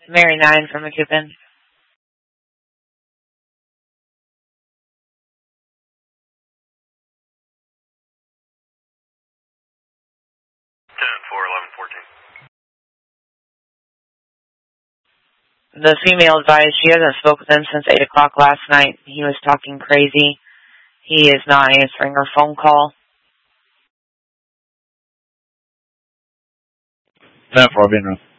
Mary 9 from McKippen. The female advised she hasn't spoken with him since 8 o'clock last night. He was talking crazy. He is not answering her phone call. 10-4, being room.